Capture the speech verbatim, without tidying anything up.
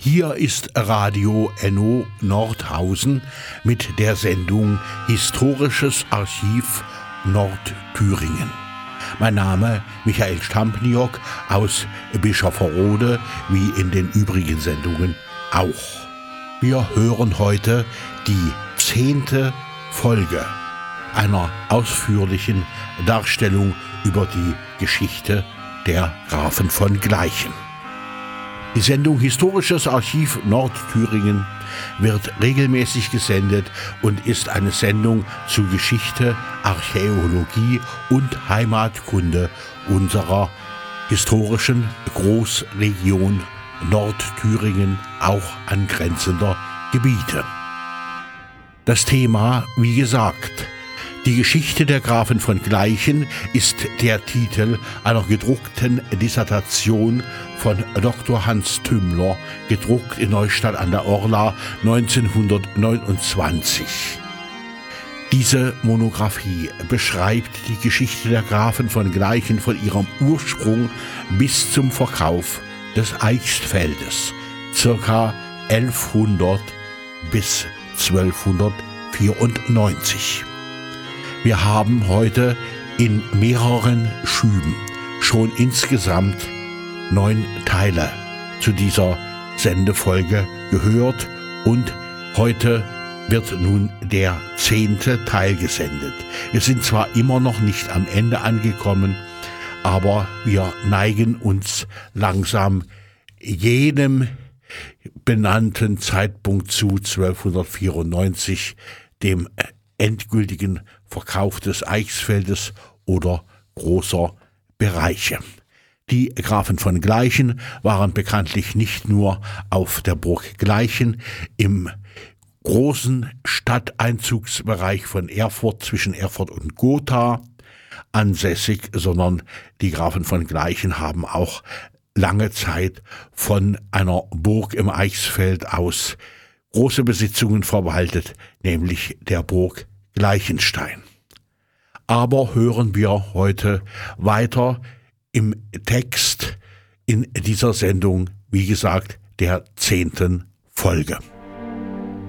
Hier ist Radio Enno Nordhausen mit der Sendung Historisches Archiv Nordthüringen. Mein Name Michael Stampniok aus Bischofferode, wie in den übrigen Sendungen auch. Wir hören heute die zehnte Folge einer ausführlichen Darstellung über die Geschichte der Grafen von Gleichen. Die Sendung Historisches Archiv Nordthüringen wird regelmäßig gesendet und ist eine Sendung zu Geschichte, Archäologie und Heimatkunde unserer historischen Großregion Nordthüringen, auch angrenzender Gebiete. Das Thema, wie gesagt, die Geschichte der Grafen von Gleichen ist der Titel einer gedruckten Dissertation von Doktor Hans Tümmler, gedruckt in Neustadt an der Orla neunzehnhundertneunundzwanzig. Diese Monographie beschreibt die Geschichte der Grafen von Gleichen von ihrem Ursprung bis zum Verkauf des Eichsfeldes, circa elfhundert bis zwölfhundertvierundneunzig. Wir haben heute in mehreren Schüben schon insgesamt neun Teile zu dieser Sendefolge gehört und heute wird nun der zehnte Teil gesendet. Wir sind zwar immer noch nicht am Ende angekommen, aber wir neigen uns langsam jenem benannten Zeitpunkt zu, zwölfhundertvierundneunzig, dem endgültigen Verkauf des Eichsfeldes oder großer Bereiche. Die Grafen von Gleichen waren bekanntlich nicht nur auf der Burg Gleichen im großen Stadteinzugsbereich von Erfurt zwischen Erfurt und Gotha ansässig, sondern die Grafen von Gleichen haben auch lange Zeit von einer Burg im Eichsfeld aus große Besitzungen verwaltet, nämlich der Burg Gleichenstein. Aber hören wir heute weiter im Text in dieser Sendung, wie gesagt, der zehnten Folge.